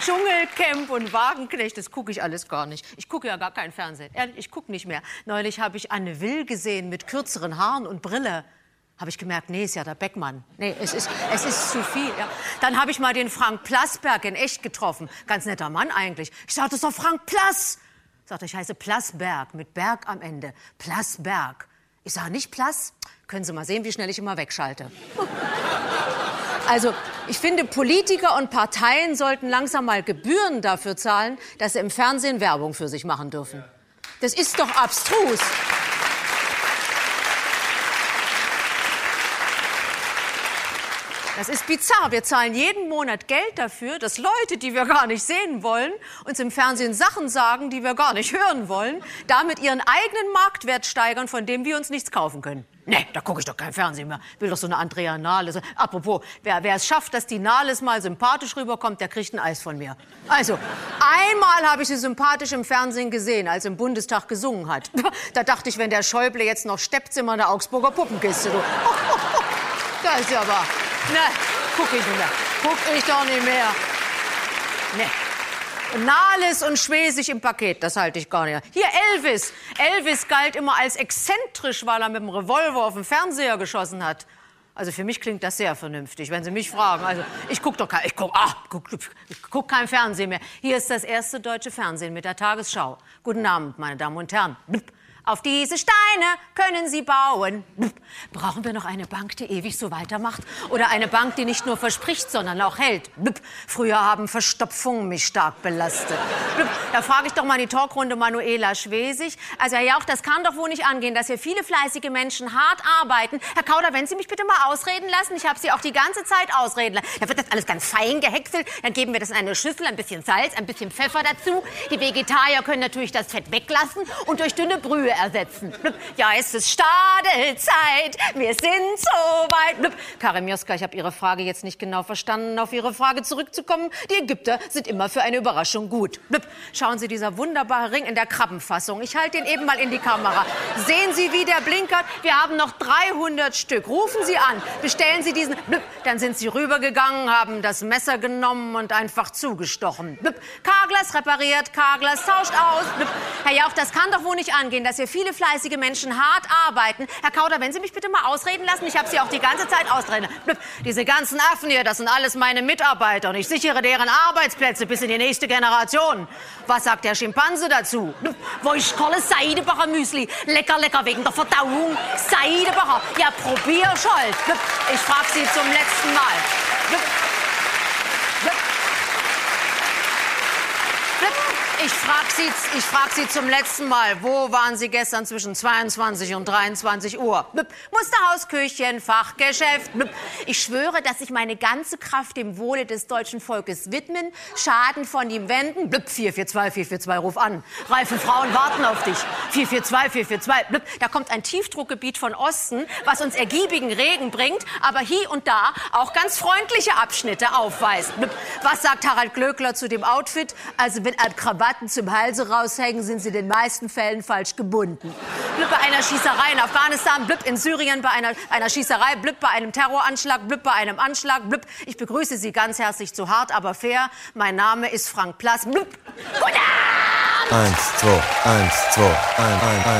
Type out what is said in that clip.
Dschungelcamp und Wagenknecht, das gucke ich alles gar nicht. Ich gucke ja gar kein Fernsehen. Ehrlich, ich gucke nicht mehr. Neulich habe ich Anne Will gesehen mit kürzeren Haaren und Brille. Habe ich gemerkt, nee, ist ja der Beckmann. Nee, es ist zu viel. Ja. Dann habe ich mal den Frank Plasberg in echt getroffen. Ganz netter Mann eigentlich. Ich sagte, das ist doch Frank Plass. Sagte, ich heiße Plasberg, mit Berg am Ende. Plasberg. Ich sage, nicht Plass? Können Sie mal sehen, wie schnell ich immer wegschalte. Also, ich finde, Politiker und Parteien sollten langsam mal Gebühren dafür zahlen, dass sie im Fernsehen Werbung für sich machen dürfen. Das ist doch abstrus. Das ist bizarr. Wir zahlen jeden Monat Geld dafür, dass Leute, die wir gar nicht sehen wollen, uns im Fernsehen Sachen sagen, die wir gar nicht hören wollen, damit ihren eigenen Marktwert steigern, von dem wir uns nichts kaufen können. Nee, da gucke ich doch kein Fernsehen mehr. Will doch so eine Andrea Nahles. Apropos, wer es schafft, dass die Nahles mal sympathisch rüberkommt, der kriegt ein Eis von mir. Also, einmal habe ich sie sympathisch im Fernsehen gesehen, als im Bundestag gesungen hat. Da dachte ich, wenn der Schäuble jetzt noch steppt, sind wir in der Augsburger Puppenkiste. Du. Da ist ja aber... Ne, guck ich nicht mehr. Guck ich doch nicht mehr. Ne. Nahles und Schwesig im Paket, das halte ich gar nicht. Hier, Elvis. Elvis galt immer als exzentrisch, weil er mit dem Revolver auf den Fernseher geschossen hat. Also für mich klingt das sehr vernünftig, wenn Sie mich fragen. Also ich guck kein Fernsehen mehr. Hier ist das erste deutsche Fernsehen mit der Tagesschau. Guten Abend, meine Damen und Herren. Auf diese Steine können Sie bauen. Brauchen wir noch eine Bank, die ewig so weitermacht? Oder eine Bank, die nicht nur verspricht, sondern auch hält? Früher haben Verstopfungen mich stark belastet. Da frage ich doch mal die Talkrunde Manuela Schwesig. Also Herr Jauch, das kann doch wohl nicht angehen, dass hier viele fleißige Menschen hart arbeiten. Herr Kauder, wenn Sie mich bitte mal ausreden lassen. Ich habe Sie auch die ganze Zeit ausreden lassen. Da wird das alles ganz fein gehäckselt. Dann geben wir das in eine Schüssel, ein bisschen Salz, ein bisschen Pfeffer dazu. Die Vegetarier können natürlich das Fett weglassen und durch dünne Brühe ersetzen. Ja, es ist Stadelzeit, wir sind so weit. Karim Joska, ich habe Ihre Frage jetzt nicht genau verstanden. Auf Ihre Frage zurückzukommen, die Ägypter sind immer für eine Überraschung gut. Schauen Sie, dieser wunderbare Ring in der Krabbenfassung. Ich halte ihn eben mal in die Kamera. Sehen Sie, wie der blinkert? Wir haben noch 300 Stück. Rufen Sie an, bestellen Sie diesen. Dann sind Sie rübergegangen, haben das Messer genommen und einfach zugestochen. Carglass repariert, Carglass tauscht aus. Herr Jauch, das kann doch wohl nicht angehen, dass hier viele fleißige Menschen hart arbeiten. Herr Kauder, wenn Sie mich bitte mal ausreden lassen, ich habe Sie auch die ganze Zeit ausreden. Diese ganzen Affen hier, das sind alles meine Mitarbeiter und ich sichere deren Arbeitsplätze bis in die nächste Generation. Was sagt der Schimpanse dazu? Woischkolle Seidebacher Müsli. Lecker, lecker wegen der Verdauung. Seidebacher. Ja, probier Scholz. Ich frage Sie zum letzten Mal. Ich frag Sie zum letzten Mal, wo waren Sie gestern zwischen 22 und 23 Uhr? Musterhausküchen, Fachgeschäft. Ich schwöre, dass ich meine ganze Kraft dem Wohle des deutschen Volkes widmen, Schaden von ihm wenden. 442, 442, ruf an. Reife Frauen warten auf dich. 442, 442. Da kommt ein Tiefdruckgebiet von Osten, was uns ergiebigen Regen bringt, aber hier und da auch ganz freundliche Abschnitte aufweist. Was sagt Harald Glöckler zu dem Outfit? Also wenn Krawatten zum Halse raushängen, sind sie in den meisten Fällen falsch gebunden. Bei einer Schießerei in Afghanistan, in Syrien bei einer Schießerei, bei einem Terroranschlag, bei einem Anschlag. Ich begrüße Sie ganz herzlich zu Hart, aber fair. Mein Name ist Frank Plass. Guten Abend! 1, 2, 1, 2, 1, 1, 1.